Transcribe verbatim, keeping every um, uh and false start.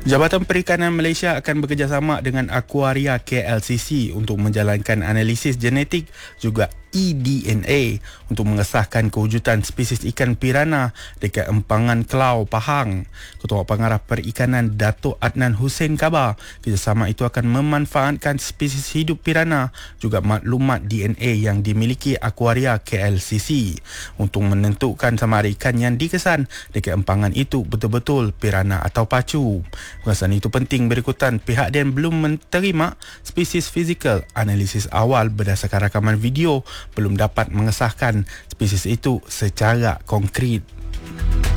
Jabatan Perikanan Malaysia akan bekerjasama dengan Aquaria K L C C untuk menjalankan analisis genetik juga e D N A untuk mengesahkan kewujudan spesies ikan pirana dekat empangan Kelau Pahang. Ketua Pengarah Perikanan Datuk Adnan Hussein khabar kerjasama itu akan memanfaatkan spesies hidup pirana juga maklumat D N A yang dimiliki Aquaria K L C C untuk menentukan sama ada ikan yang dikesan dekat empangan itu betul-betul pirana atau pacu. Pengesahan itu penting berikutan pihak D N belum menerima spesies fizikal. Analisis awal berdasarkan rakaman video belum dapat mengesahkan spesies itu secara konkret.